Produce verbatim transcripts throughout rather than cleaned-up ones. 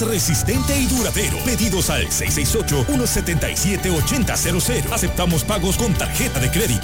Resistente y duradero. Pedidos al seis seis ocho, uno siete siete, ocho cero cero cero. Aceptamos pagos con tarjeta de crédito.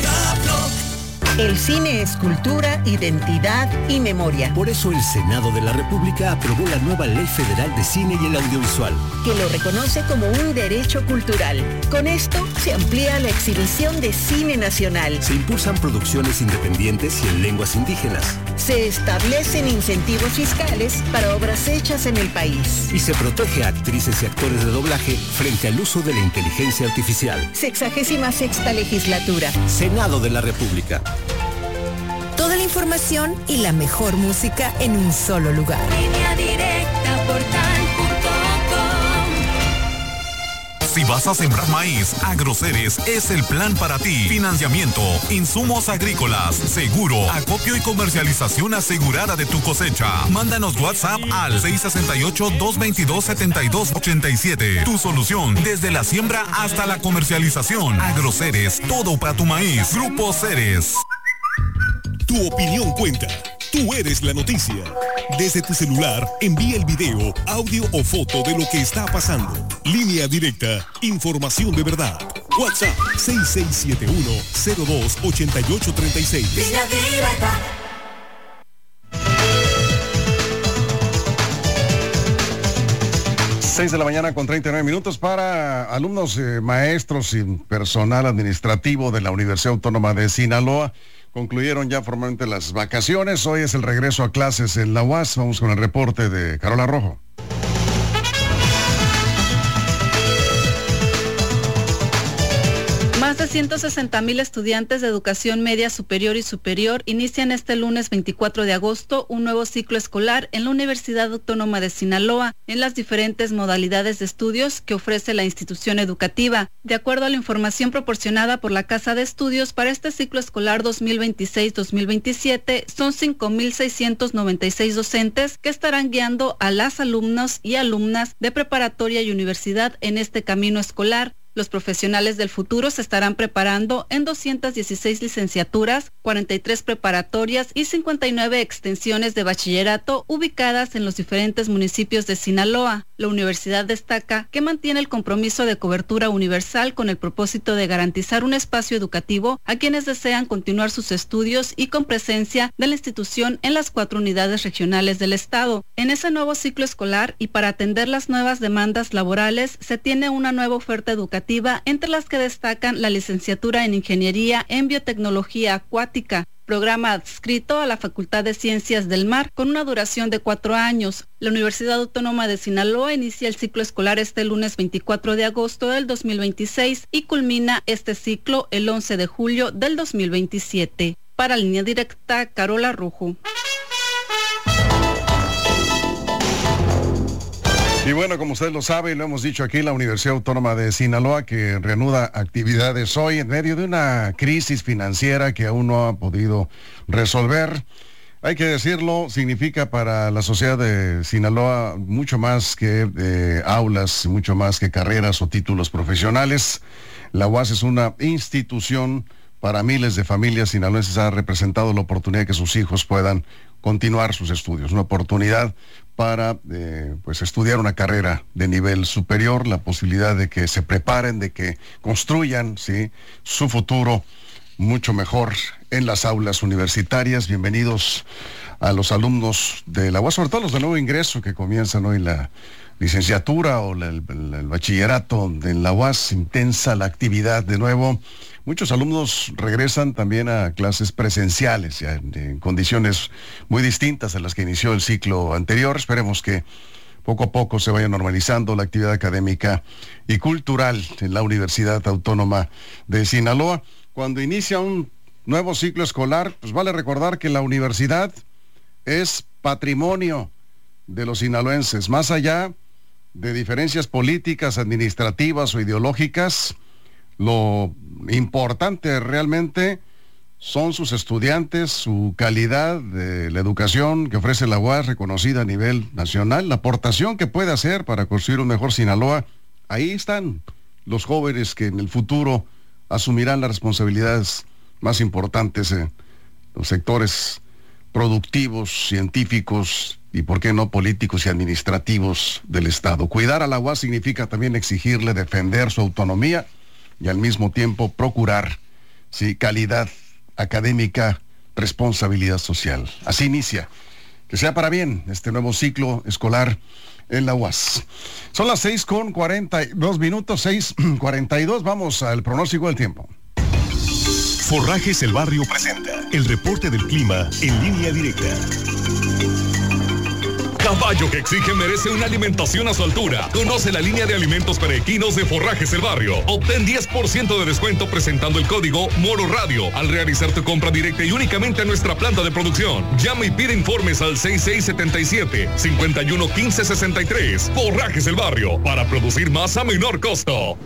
El cine es cultura, identidad y memoria. Por eso el Senado de la República aprobó la nueva Ley Federal de Cine y el Audiovisual, que lo reconoce como un derecho cultural. Con esto se amplía la exhibición de cine nacional. Se impulsan producciones independientes y en lenguas indígenas. Se establecen incentivos fiscales para obras hechas en el país. Y se protege a actrices y actores de doblaje frente al uso de la inteligencia artificial. Sexagésima sexta legislatura. Senado de la República. Toda la información y la mejor música en un solo lugar. Línea Directa, portal punto com. Si vas a sembrar maíz, Agroceres es el plan para ti. Financiamiento, insumos agrícolas, seguro, acopio y comercialización asegurada de tu cosecha. Mándanos WhatsApp al seis seis ocho, dos dos dos, siete dos ocho siete. Tu solución desde la siembra hasta la comercialización. Agroceres, todo para tu maíz. Grupo Ceres. Tu opinión cuenta. Tú eres la noticia. Desde tu celular, envía el video, audio o foto de lo que está pasando. Línea Directa, información de verdad. WhatsApp seis seis siete uno, cero dos ocho ocho tres seis. Línea Directa. seis de la mañana con treinta y nueve minutos para alumnos, eh, maestros y personal administrativo de la Universidad Autónoma de Sinaloa. Concluyeron ya formalmente las vacaciones. Hoy es el regreso a clases en la U A S. Vamos con el reporte de Carola Rojo. Más de ciento sesenta mil estudiantes de educación media superior y superior inician este lunes veinticuatro de agosto un nuevo ciclo escolar en la Universidad Autónoma de Sinaloa en las diferentes modalidades de estudios que ofrece la institución educativa. De acuerdo a la información proporcionada por la Casa de Estudios, para este ciclo escolar dos mil veintiséis dos mil veintisiete son cinco mil seiscientos noventa y seis docentes que estarán guiando a las alumnos y alumnas de preparatoria y universidad en este camino escolar. Los profesionales del futuro se estarán preparando en doscientas dieciséis licenciaturas, cuarenta y tres preparatorias y cincuenta y nueve extensiones de bachillerato ubicadas en los diferentes municipios de Sinaloa. La universidad destaca que mantiene el compromiso de cobertura universal con el propósito de garantizar un espacio educativo a quienes desean continuar sus estudios y con presencia de la institución en las cuatro unidades regionales del estado. En ese nuevo ciclo escolar y para atender las nuevas demandas laborales, se tiene una nueva oferta educativa, entre las que destacan la licenciatura en Ingeniería en Biotecnología Acuática, programa adscrito a la Facultad de Ciencias del Mar con una duración de cuatro años. La Universidad Autónoma de Sinaloa inicia el ciclo escolar este lunes veinticuatro de agosto del dos mil veintiséis y culmina este ciclo el once de julio del dos mil veintisiete. Para Línea Directa, Carola Rojo. Y bueno, como usted lo sabe y lo hemos dicho aquí, la Universidad Autónoma de Sinaloa que reanuda actividades hoy en medio de una crisis financiera que aún no ha podido resolver. Hay que decirlo, significa para la sociedad de Sinaloa mucho más que eh, aulas, mucho más que carreras o títulos profesionales. La U A S es una institución para miles de familias sinaloenses, ha representado la oportunidad de que sus hijos puedan continuar sus estudios, una oportunidad para eh, pues estudiar una carrera de nivel superior, la posibilidad de que se preparen, de que construyan, ¿sí?, su futuro mucho mejor en las aulas universitarias. Bienvenidos a los alumnos de la U A S, sobre todo los de nuevo ingreso que comienzan hoy la licenciatura o la, el, el bachillerato en la U A S. Intensa la actividad de nuevo. Muchos alumnos regresan también a clases presenciales, ya en, en condiciones muy distintas a las que inició el ciclo anterior. Esperemos que poco a poco se vaya normalizando la actividad académica y cultural en la Universidad Autónoma de Sinaloa. Cuando inicia un nuevo ciclo escolar, pues vale recordar que la universidad es patrimonio de los sinaloenses, más allá de diferencias políticas, administrativas o ideológicas. Lo importante realmente son sus estudiantes, su calidad de la educación que ofrece la U A S, reconocida a nivel nacional, la aportación que puede hacer para construir un mejor Sinaloa. Ahí están los jóvenes que en el futuro asumirán las responsabilidades más importantes en los sectores productivos, científicos y por qué no políticos y administrativos del Estado. Cuidar a la U A S significa también exigirle defender su autonomía y al mismo tiempo procurar, sí, calidad académica, responsabilidad social. Así inicia. Que sea para bien este nuevo ciclo escolar en la U A S. Son las seis con cuarenta y dos minutos, seis cuarenta y dos. Vamos al pronóstico del tiempo. Forrajes El Barrio presenta el reporte del clima en línea directa. Caballo que exige merece una alimentación a su altura. Conoce la línea de alimentos perequinos de Forrajes El Barrio. Obtén diez por ciento de descuento presentando el código Moro Radio al realizar tu compra directa y únicamente a nuestra planta de producción. Llama y pide informes al seis seis siete siete, cinco uno uno, uno cinco seis tres. Forrajes El Barrio, para producir más a menor costo.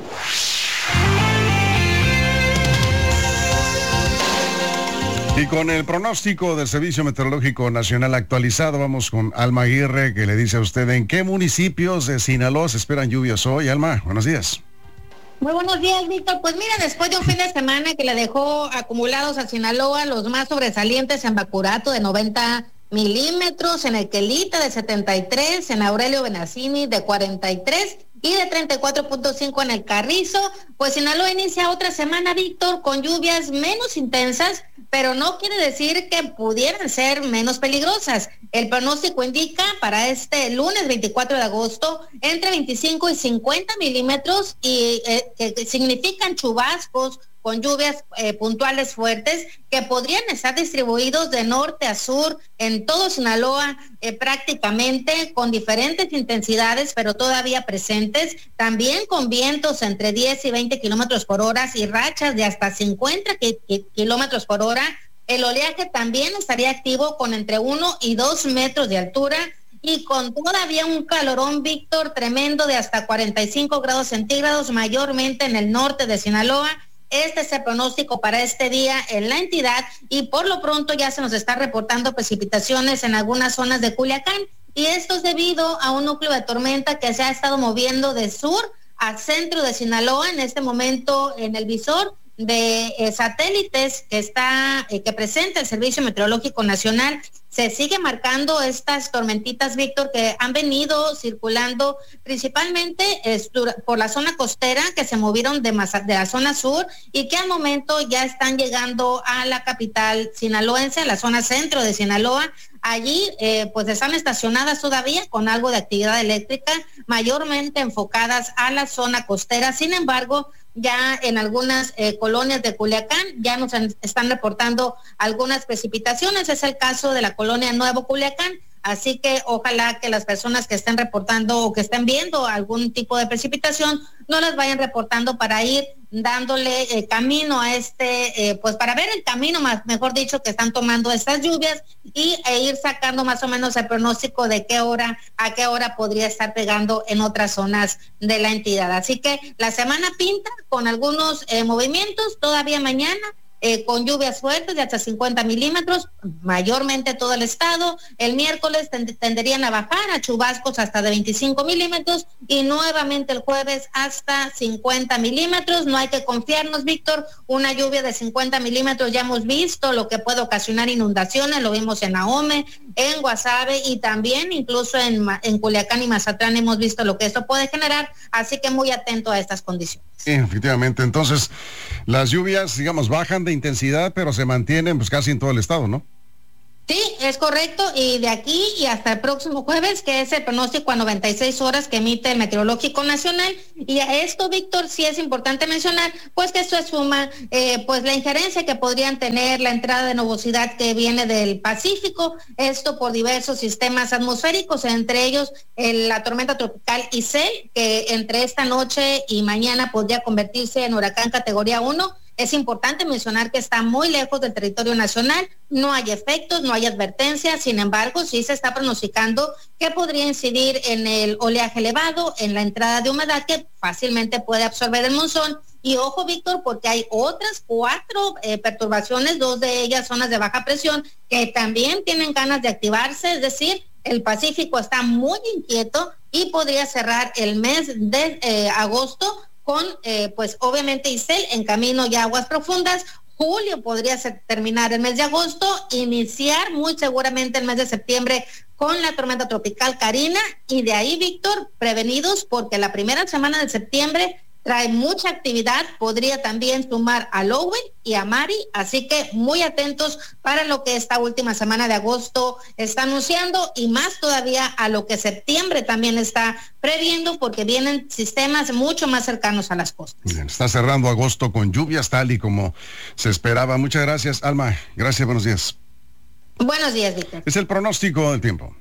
Y con el pronóstico del Servicio Meteorológico Nacional actualizado, vamos con Alma Aguirre, que le dice a usted en qué municipios de Sinaloa se esperan lluvias hoy. Alma, buenos días. Muy buenos días, Víctor. Pues mira, después de un fin de semana que le dejó acumulados a Sinaloa, los más sobresalientes en Bacurato de noventa milímetros, en Equelita de setenta y tres, en Aurelio Benacini de cuarenta y tres y de treinta y cuatro punto cinco en el Carrizo. Pues Sinaloa inicia otra semana, Víctor, con lluvias menos intensas, pero no quiere decir que pudieran ser menos peligrosas. El pronóstico indica para este lunes veinticuatro de agosto entre veinticinco y cincuenta milímetros y eh, que significan chubascos con lluvias eh, puntuales fuertes que podrían estar distribuidos de norte a sur en todo Sinaloa, eh, prácticamente con diferentes intensidades, pero todavía presentes, también con vientos entre diez y veinte kilómetros por hora y rachas de hasta cincuenta kilómetros por hora. El oleaje también estaría activo con entre uno y dos metros de altura y con todavía un calorón, Víctor, tremendo de hasta cuarenta y cinco grados centígrados, mayormente en el norte de Sinaloa. Este es el pronóstico para este día en la entidad y por lo pronto ya se nos está reportando precipitaciones en algunas zonas de Culiacán y esto es debido a un núcleo de tormenta que se ha estado moviendo de sur a centro de Sinaloa, en este momento en el visor de eh, satélites que está eh, que presenta el Servicio Meteorológico Nacional. Se sigue marcando estas tormentitas, Víctor, que han venido circulando principalmente eh, por la zona costera, que se movieron de, Maza, de la zona sur y que al momento ya están llegando a la capital sinaloense, a la zona centro de Sinaloa. Allí eh, pues están estacionadas todavía con algo de actividad eléctrica, mayormente enfocadas a la zona costera. Sin embargo, ya en algunas eh, colonias de Culiacán ya nos están reportando algunas precipitaciones. Es el caso de la colonia Nuevo Culiacán. Así que ojalá que las personas que estén reportando o que estén viendo algún tipo de precipitación no las vayan reportando para ir dándole eh, camino a este, eh, pues para ver el camino, más mejor dicho, que están tomando estas lluvias y e ir sacando más o menos el pronóstico de qué hora, a qué hora podría estar pegando en otras zonas de la entidad. Así que la semana pinta con algunos eh, movimientos, todavía mañana, Eh, con lluvias fuertes de hasta cincuenta milímetros, mayormente todo el estado. El miércoles tend- tenderían a bajar a chubascos hasta de veinticinco milímetros y nuevamente el jueves hasta cincuenta milímetros. No hay que confiarnos, Víctor, una lluvia de cincuenta milímetros ya hemos visto lo que puede ocasionar inundaciones, lo vimos en Ahome, en Guasave y también incluso en, en Culiacán y Mazatlán hemos visto lo que esto puede generar, así que muy atento a estas condiciones. Sí, efectivamente, entonces las lluvias, digamos, bajan de intensidad, pero se mantienen pues casi en todo el estado, ¿no? Sí, es correcto, y de aquí y hasta el próximo jueves, que es el pronóstico a noventa y seis horas que emite el Meteorológico Nacional, y a esto, Víctor, sí es importante mencionar, pues que esto suma, eh, pues la injerencia que podrían tener la entrada de nubosidad que viene del Pacífico, esto por diversos sistemas atmosféricos, entre ellos el, la tormenta tropical Isel, que entre esta noche y mañana podría convertirse en huracán categoría uno. Es importante mencionar que está muy lejos del territorio nacional, no hay efectos, no hay advertencias, sin embargo, sí se está pronosticando que podría incidir en el oleaje elevado, en la entrada de humedad que fácilmente puede absorber el monzón. Y ojo, Víctor, porque hay otras cuatro eh, perturbaciones, dos de ellas zonas de baja presión, que también tienen ganas de activarse, es decir, el Pacífico está muy inquieto y podría cerrar el mes de eh, agosto con, eh, pues obviamente Isel en camino ya a aguas profundas. Julio podría ser, terminar el mes de agosto, iniciar muy seguramente el mes de septiembre con la tormenta tropical Karina, y de ahí, Víctor, prevenidos porque la primera semana de septiembre trae mucha actividad, podría también sumar a Lowen y a Mari, así que muy atentos para lo que esta última semana de agosto está anunciando, y más todavía a lo que septiembre también está previendo, porque vienen sistemas mucho más cercanos a las costas. Bien, está cerrando agosto con lluvias tal y como se esperaba. Muchas gracias, Alma. Gracias, buenos días. Buenos días, Víctor. Es el pronóstico del tiempo.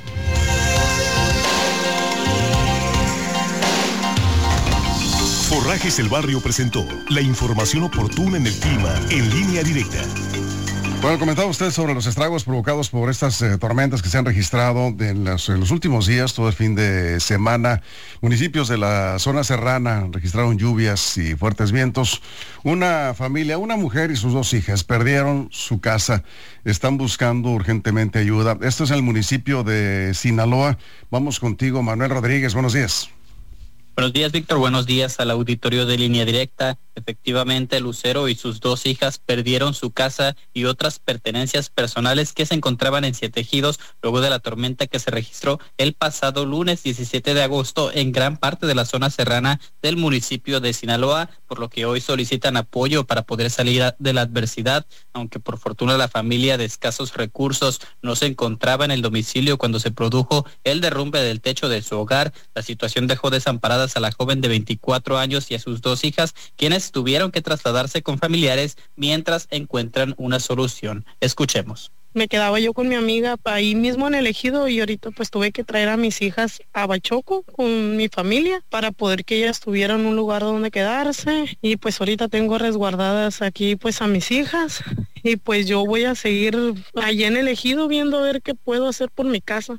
Forrajes El Barrio presentó la información oportuna en el clima en Línea Directa. Bueno, comentaba usted sobre los estragos provocados por estas eh, tormentas que se han registrado en, las, en los últimos días, todo el fin de semana. Municipios de la zona serrana registraron lluvias y fuertes vientos. Una familia, una mujer y sus dos hijas perdieron su casa. Están buscando urgentemente ayuda. Esto es el municipio de Sinaloa. Vamos contigo, Manuel Rodríguez. Buenos días. Buenos días, Víctor. Buenos días al auditorio de Línea Directa. Efectivamente, Lucero y sus dos hijas perdieron su casa y otras pertenencias personales que se encontraban en Siete Ejidos luego de la tormenta que se registró el pasado lunes diecisiete de agosto en gran parte de la zona serrana del municipio de Sinaloa, por lo que hoy solicitan apoyo para poder salir de la adversidad, aunque por fortuna la familia de escasos recursos no se encontraba en el domicilio cuando se produjo el derrumbe del techo de su hogar. La situación dejó desamparada a la joven de veinticuatro años y a sus dos hijas, quienes tuvieron que trasladarse con familiares mientras encuentran una solución. Escuchemos. Me quedaba yo con mi amiga ahí mismo en el ejido, y ahorita pues tuve que traer a mis hijas a Bachoco con mi familia para poder que ellas tuvieran un lugar donde quedarse, y pues ahorita tengo resguardadas aquí pues a mis hijas, y pues yo voy a seguir allí en el ejido viendo a ver qué puedo hacer por mi casa.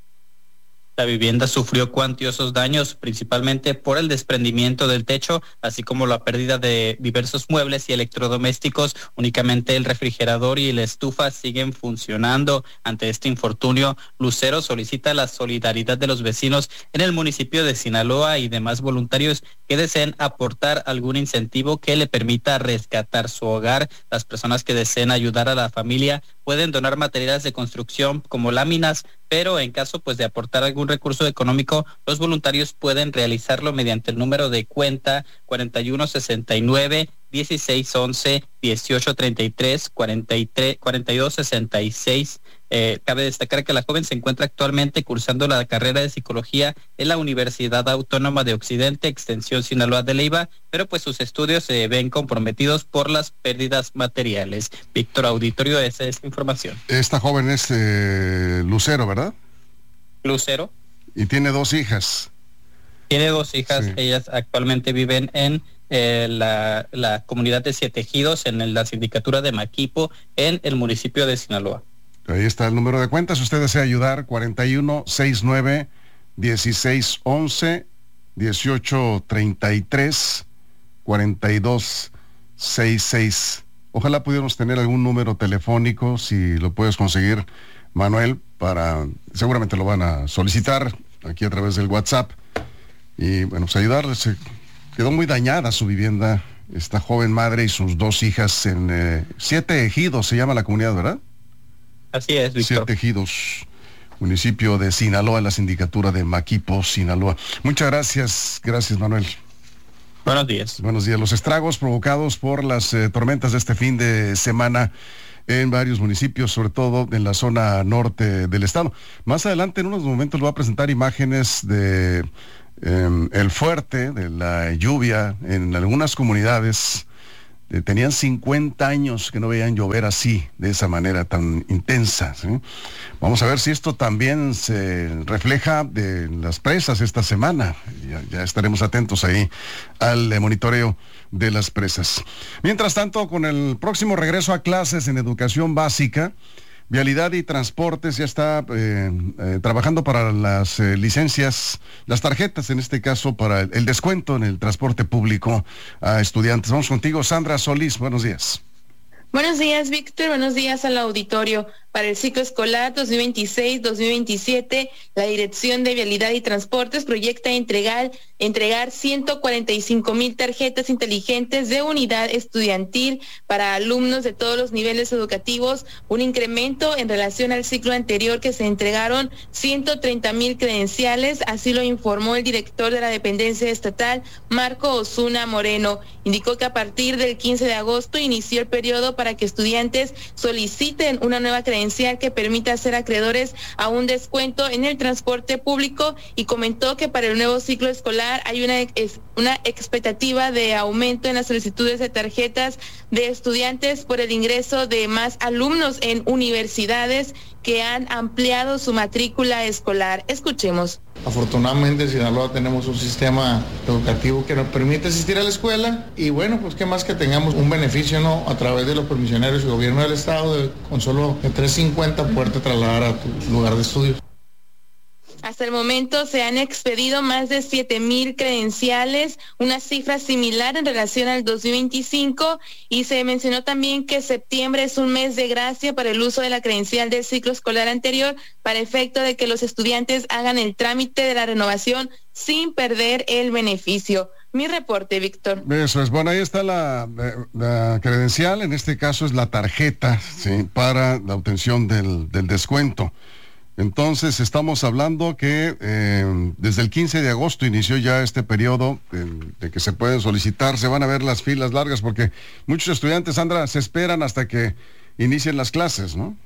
La vivienda sufrió cuantiosos daños, principalmente por el desprendimiento del techo, así como la pérdida de diversos muebles y electrodomésticos. Únicamente el refrigerador y la estufa siguen funcionando. Ante este infortunio, Lucero solicita la solidaridad de los vecinos en el municipio de Sinaloa y demás voluntarios que deseen aportar algún incentivo que le permita rescatar su hogar. Las personas que deseen ayudar a la familia pueden donar materiales de construcción como láminas, pero en caso pues de aportar algún recurso económico, los voluntarios pueden realizarlo mediante el número de cuenta cuarenta y uno sesenta y nueve, dieciséis once, dieciocho treinta y tres, cuarenta y tres, cuarenta y dos sesenta y seis. Eh, cabe destacar que la joven se encuentra actualmente cursando la carrera de psicología en la Universidad Autónoma de Occidente, Extensión Sinaloa de Leiva, pero pues sus estudios se ven comprometidos por las pérdidas materiales. Víctor, auditorio, esa es la información. Esta joven es eh, Lucero, ¿verdad? Lucero. Y tiene dos hijas. Tiene dos hijas, sí. Ellas actualmente viven en eh, la, la comunidad de Siete Ejidos, en la sindicatura de Maquipo, en el municipio de Sinaloa. Ahí está el número de cuenta, si usted desea ayudar, cuarenta y uno sesenta y nueve, dieciséis once, dieciocho treinta y tres, cuarenta y dos sesenta y seis. Ojalá pudiéramos tener algún número telefónico, si lo puedes conseguir, Manuel, para, seguramente lo van a solicitar aquí a través del WhatsApp. Y bueno, pues ayudarles. Quedó muy dañada su vivienda, esta joven madre y sus dos hijas en eh, Siete Ejidos, se llama la comunidad, ¿verdad? Así es, Víctor. Siete Ejidos, municipio de Sinaloa, la sindicatura de Maquipo, Sinaloa. Muchas gracias, gracias, Manuel. Buenos días. Buenos días. Los estragos provocados por las eh, tormentas de este fin de semana en varios municipios, sobre todo en la zona norte del estado. Más adelante, en unos momentos, le voy a presentar imágenes de eh, el fuerte, de la lluvia en algunas comunidades. Eh, tenían cincuenta años que no veían llover así, de esa manera tan intensa, ¿sí? Vamos a ver si esto también se refleja de las presas esta semana. Ya, ya estaremos atentos ahí al eh, monitoreo de las presas. Mientras tanto, con el próximo regreso a clases en educación básica, Vialidad y Transportes ya está eh, eh, trabajando para las eh, licencias, las tarjetas, en este caso, para el, el descuento en el transporte público a estudiantes. Vamos contigo, Sandra Solís, buenos días. Buenos días, Víctor, buenos días al auditorio. Para el ciclo escolar dos mil veintiséis dos mil veintisiete, la Dirección de Vialidad y Transportes proyecta entregar, entregar ciento cuarenta y cinco mil tarjetas inteligentes de unidad estudiantil para alumnos de todos los niveles educativos, un incremento en relación al ciclo anterior que se entregaron ciento treinta mil credenciales, así lo informó el director de la dependencia estatal, Marco Osuna Moreno. Indicó que a partir del quince de agosto inició el periodo para que estudiantes soliciten una nueva credencial que permita ser acreedores a un descuento en el transporte público y comentó que para el nuevo ciclo escolar hay una, una expectativa de aumento en las solicitudes de tarjetas de estudiantes por el ingreso de más alumnos en universidades que han ampliado su matrícula escolar. Escuchemos. Afortunadamente en Sinaloa tenemos un sistema educativo que nos permite asistir a la escuela y bueno, pues qué más que tengamos un beneficio, ¿no? A través de los permisionarios y gobierno del estado de, con solo de tres cincuenta poderte trasladar a tu lugar de estudio. Hasta el momento se han expedido más de siete mil credenciales, una cifra similar en relación al dos mil veinticinco, y se mencionó también que septiembre es un mes de gracia para el uso de la credencial del ciclo escolar anterior, para efecto de que los estudiantes hagan el trámite de la renovación sin perder el beneficio. Mi reporte, Víctor. Eso es, bueno, ahí está la, la credencial, en este caso es la tarjeta, ¿sí?, para la obtención del, del descuento. Entonces estamos hablando que eh, desde el quince de agosto inició ya este periodo de, de que se pueden solicitar, se van a ver las filas largas porque muchos estudiantes, Sandra, se esperan hasta que inicien las clases, ¿no?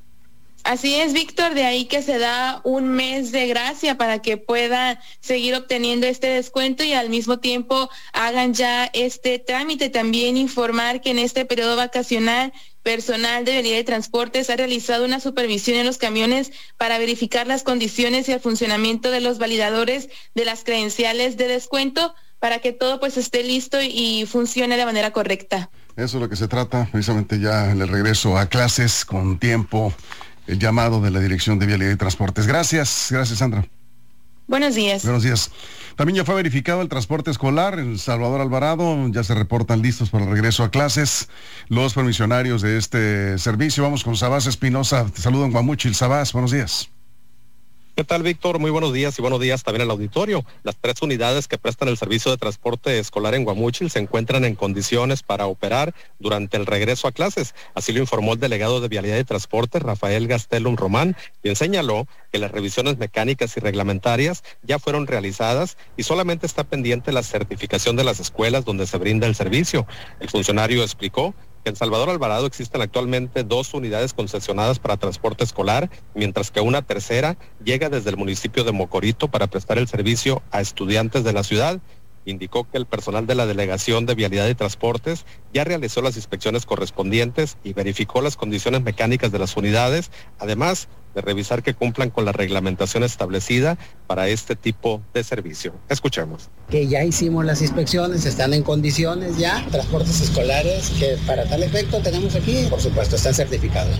Así es, Víctor, de ahí que se da un mes de gracia para que puedan seguir obteniendo este descuento y al mismo tiempo hagan ya este trámite. También informar que en este periodo vacacional personal de Vialidad y Transportes ha realizado una supervisión en los camiones para verificar las condiciones y el funcionamiento de los validadores de las credenciales de descuento para que todo pues esté listo y funcione de manera correcta. Eso es lo que se trata, precisamente ya en el regreso a clases con tiempo, el llamado de la Dirección de Vialidad y Transportes. Gracias, gracias, Sandra. Buenos días. Buenos días. También ya fue verificado el transporte escolar en Salvador Alvarado, ya se reportan listos para el regreso a clases los permisionarios de este servicio. Vamos con Sabás Espinosa, te saludo en Guamúchil. Sabás, buenos días. ¿Qué tal, Víctor? Muy buenos días y buenos días también al auditorio. Las tres unidades que prestan el servicio de transporte escolar en Guamúchil se encuentran en condiciones para operar durante el regreso a clases. Así lo informó el delegado de Vialidad y Transporte, Rafael Gastelum Román, quien señaló que las revisiones mecánicas y reglamentarias ya fueron realizadas y solamente está pendiente la certificación de las escuelas donde se brinda el servicio. El funcionario explicó que en Salvador Alvarado existen actualmente dos unidades concesionadas para transporte escolar, mientras que una tercera llega desde el municipio de Mocorito para prestar el servicio a estudiantes de la ciudad. Indicó que el personal de la Delegación de Vialidad y Transportes ya realizó las inspecciones correspondientes y verificó las condiciones mecánicas de las unidades, además de revisar que cumplan con la reglamentación establecida para este tipo de servicio. Escuchemos. Que ya hicimos las inspecciones, están en condiciones ya, transportes escolares que para tal efecto tenemos aquí, por supuesto, están certificados.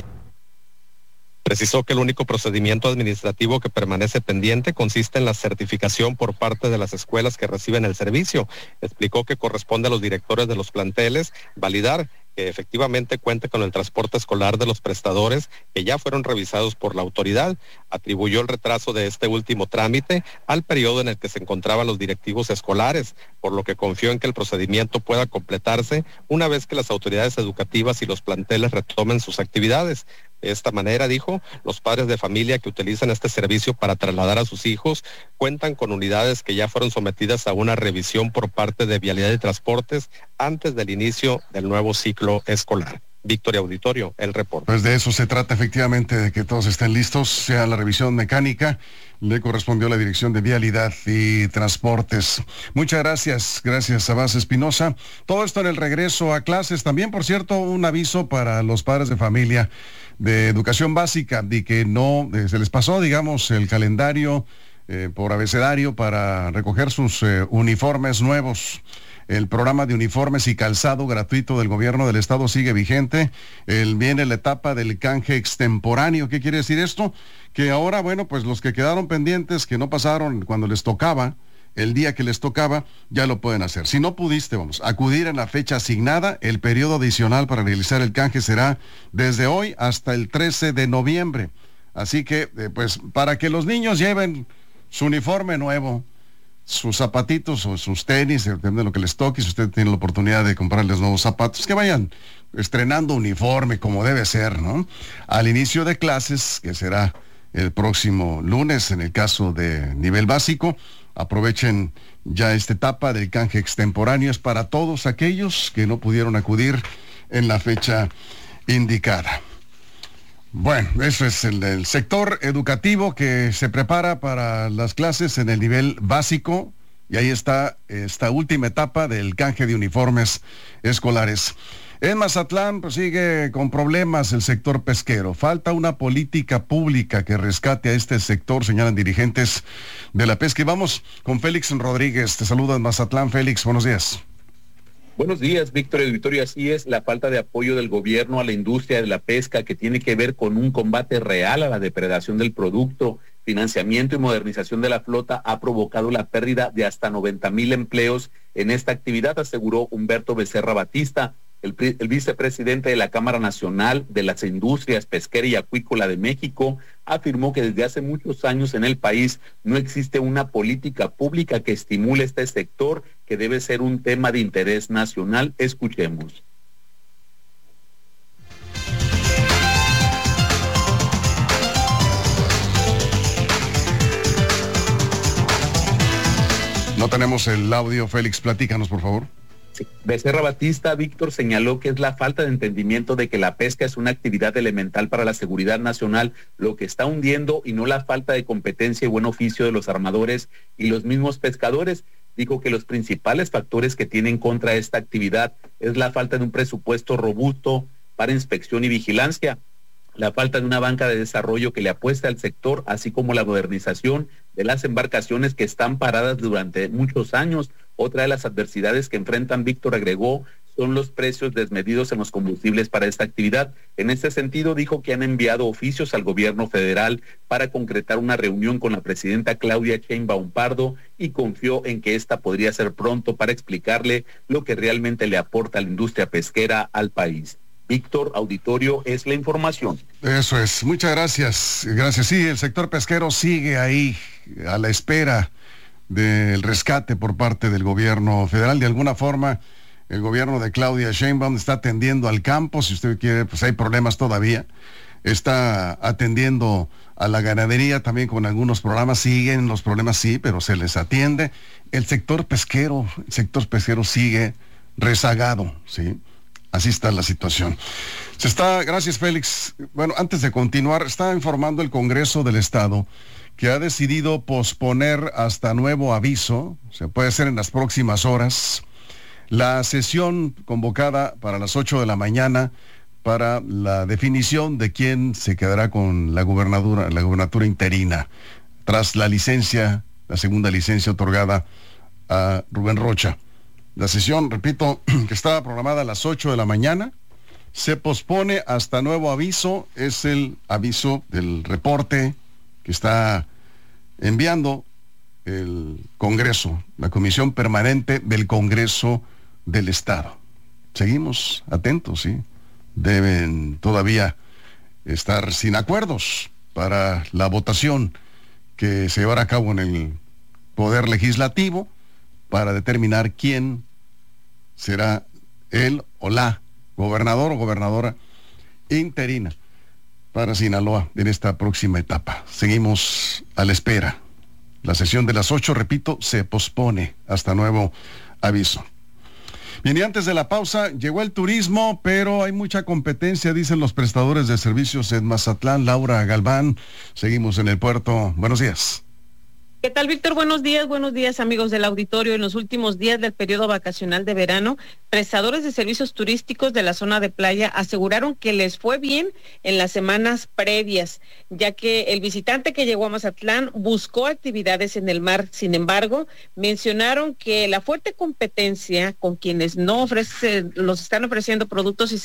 Precisó que el único procedimiento administrativo que permanece pendiente consiste en la certificación por parte de las escuelas que reciben el servicio. Explicó que corresponde a los directores de los planteles validar que efectivamente cuente con el transporte escolar de los prestadores que ya fueron revisados por la autoridad. Atribuyó el retraso de este último trámite al periodo en el que se encontraban los directivos escolares, por lo que confió en que el procedimiento pueda completarse una vez que las autoridades educativas y los planteles retomen sus actividades. De esta manera, dijo, los padres de familia que utilizan este servicio para trasladar a sus hijos cuentan con unidades que ya fueron sometidas a una revisión por parte de Vialidad y Transportes antes del inicio del nuevo ciclo escolar. Victoria Auditorio, el reporte. Pues de eso se trata efectivamente, de que todos estén listos, sea la revisión mecánica, le correspondió a la Dirección de Vialidad y Transportes. Muchas gracias, gracias Sabás Espinosa. Todo esto en el regreso a clases. También, por cierto, un aviso para los padres de familia de educación básica, de que no, eh, se les pasó, digamos, el calendario eh, por abecedario para recoger sus eh, uniformes nuevos. El programa de uniformes y calzado gratuito del gobierno del estado sigue vigente. El, viene la etapa del canje extemporáneo. ¿Qué quiere decir esto? Que ahora, bueno, pues los que quedaron pendientes, que no pasaron cuando les tocaba, el día que les tocaba, ya lo pueden hacer. Si no pudiste, vamos, acudir en la fecha asignada, el periodo adicional para realizar el canje será desde hoy hasta el trece de noviembre. Así que, eh, pues, para que los niños lleven su uniforme nuevo, sus zapatitos o sus tenis, depende de lo que les toque, si usted tiene la oportunidad de comprarles nuevos zapatos, que vayan estrenando uniforme como debe ser, ¿no? Al inicio de clases, que será el próximo lunes, en el caso de nivel básico, aprovechen ya esta etapa del canje extemporáneo, es para todos aquellos que no pudieron acudir en la fecha indicada. Bueno, eso es el, el sector educativo que se prepara para las clases en el nivel básico, y ahí está esta última etapa del canje de uniformes escolares. En Mazatlán pues, sigue con problemas el sector pesquero. Falta una política pública que rescate a este sector, señalan dirigentes de la pesca. Y vamos con Félix Rodríguez. Te saluda en Mazatlán. Félix, buenos días. Buenos días, Víctor Auditorio. Así es, la falta de apoyo del gobierno a la industria de la pesca, que tiene que ver con un combate real a la depredación del producto, financiamiento y modernización de la flota, ha provocado la pérdida de hasta noventa mil empleos en esta actividad, aseguró Humberto Becerra Batista, el, el vicepresidente de la Cámara Nacional de las Industrias Pesquera y Acuícola de México. Afirmó que desde hace muchos años en el país no existe una política pública que estimule este sector, que debe ser un tema de interés nacional. Escuchemos. No tenemos el audio, Félix, platícanos, por favor. Sí. Becerra Batista, Víctor, señaló que es la falta de entendimiento de que la pesca es una actividad elemental para la seguridad nacional lo que está hundiendo, y no la falta de competencia y buen oficio de los armadores y los mismos pescadores. Dijo que los principales factores que tienen contra esta actividad es la falta de un presupuesto robusto para inspección y vigilancia, la falta de una banca de desarrollo que le apueste al sector, así como la modernización de las embarcaciones que están paradas durante muchos años. Otra de las adversidades que enfrentan, Víctor, agregó, son los precios desmedidos en los combustibles para esta actividad. En este sentido, dijo que han enviado oficios al gobierno federal para concretar una reunión con la presidenta Claudia Sheinbaum Pardo, y confió en que esta podría ser pronto para explicarle lo que realmente le aporta la industria pesquera al país. Víctor, auditorio, es la información. Eso es, muchas gracias. Gracias. Sí, el sector pesquero sigue ahí a la espera del rescate por parte del gobierno federal. De alguna forma, el gobierno de Claudia Sheinbaum está atendiendo al campo, si usted quiere, pues hay problemas todavía. Está atendiendo a la ganadería también con algunos programas, siguen los problemas, sí, pero se les atiende. El sector pesquero, el sector pesquero sigue rezagado, ¿sí? Así está la situación. Se está, gracias Félix. Bueno, antes de continuar, está informando el Congreso del Estado que ha decidido posponer hasta nuevo aviso, se puede hacer en las próximas horas, la sesión convocada para las ocho de la mañana para la definición de quién se quedará con la gubernadura, la gubernatura interina, tras la licencia, la segunda licencia otorgada a Rubén Rocha. La sesión, repito, que estaba programada a las ocho de la mañana, se pospone hasta nuevo aviso. Es el aviso del reporte que está enviando el Congreso, la Comisión Permanente del Congreso del Estado. Seguimos atentos, ¿sí? Deben todavía estar sin acuerdos para la votación que se llevará a cabo en el Poder Legislativo para determinar quién será él o la gobernador o gobernadora interina para Sinaloa en esta próxima etapa. Seguimos a la espera. La sesión de las ocho, repito, se pospone hasta nuevo aviso. Bien, y antes de la pausa, llegó el turismo, pero hay mucha competencia, dicen los prestadores de servicios en Mazatlán. Laura Galván, seguimos en el puerto. Buenos días. ¿Qué tal, Víctor? Buenos días, buenos días, amigos del auditorio. En los últimos días del periodo vacacional de verano, prestadores de servicios turísticos de la zona de playa aseguraron que les fue bien en las semanas previas, ya que el visitante que llegó a Mazatlán buscó actividades en el mar. Sin embargo, mencionaron que la fuerte competencia con quienes no ofrecen, los están ofreciendo productos y